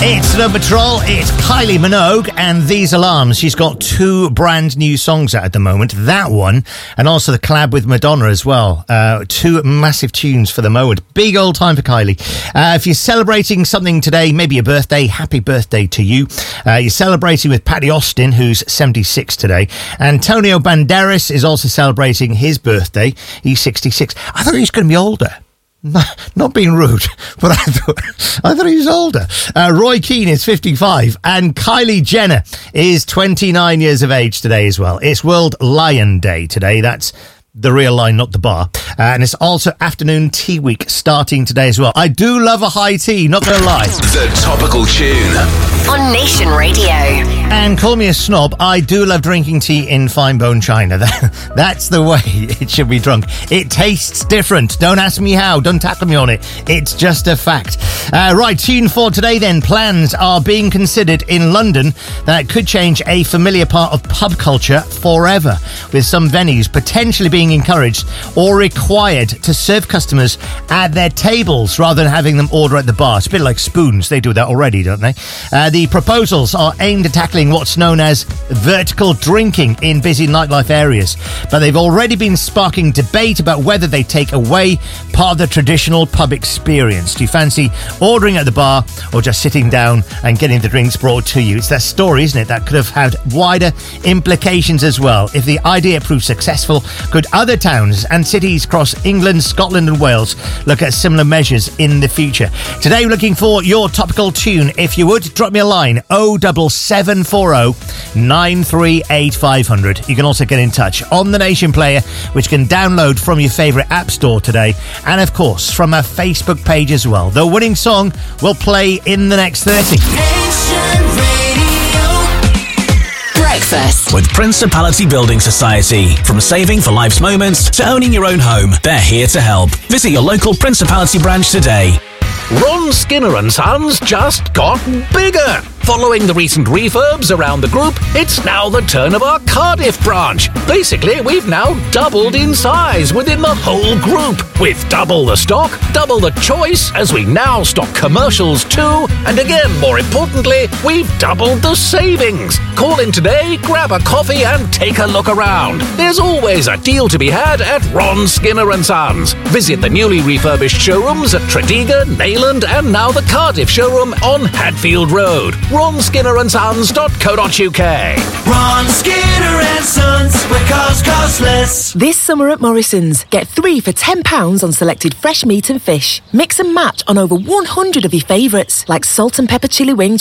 It's Snow Patrol, it's Kylie Minogue, and These Alarms. She's got 2 brand new songs out at the moment. That one, and also the collab with Madonna as well. 2 massive tunes for the moment. Big old time for Kylie. If you're celebrating something today, maybe a birthday, happy birthday to you. You're celebrating with Patty Austin, who's 76 today. Antonio Banderas is also celebrating his birthday. He's 66. I thought he was going to be older. Not being rude, but I thought he was older. Roy Keane is 55, and Kylie Jenner is 29 years of age today as well. It's World Lion Day today. That's the real line, not the bar. And it's also afternoon tea week starting today as well. I do love a high tea, not going to lie. The Topical Tune on Nation Radio. And call me a snob, I do love drinking tea in fine bone china. That's the way it should be drunk. It tastes different. Don't ask me how. Don't tackle me on it. It's just a fact. Right, tune for today then. Plans are being considered in London that could change a familiar part of pub culture forever, with some venues potentially being encouraged or required to serve customers at their tables rather than having them order at the bar. It's a bit like Spoons. They do that already, don't they? The proposals are aimed at tackling what's known as vertical drinking in busy nightlife areas, but they've already been sparking debate about whether they take away part of the traditional pub experience. Do you fancy ordering at the bar or just sitting down and getting the drinks brought to you? It's that story, isn't it, that could have had wider implications as well. If the idea proves successful, could other towns and cities across England, Scotland and Wales look at similar measures in the future? Today we're looking for your topical tune. If you would, drop me a line, 07740 938 500. You can also get in touch on the Nation Player, which you can download from your favourite app store today, and of course from our Facebook page as well. The winning song will play in the next 30. Breakfast with Principality Building Society. From saving for life's moments to owning your own home, they're here to help. Visit your local Principality branch today. Ron Skinner and Sons just got bigger. Following the recent refurbs around the group, it's now the turn of our Cardiff branch. Basically, we've now doubled in size within the whole group, with double the stock, double the choice, as we now stock commercials too, and again, more importantly, we've doubled the savings. Call in today, grab a coffee and take a look around. There's always a deal to be had at Ron Skinner and Sons. Visit the newly refurbished showrooms at Tredegar, Neyland and now the Cardiff showroom on Hadfield Road. RonSkinnerandSons.co.uk. Ron Skinner and Sons, where cars cost less. This summer at Morrison's, get 3 for £10 on selected fresh meat and fish. Mix and match on over 100 of your favourites, like salt and pepper chili wings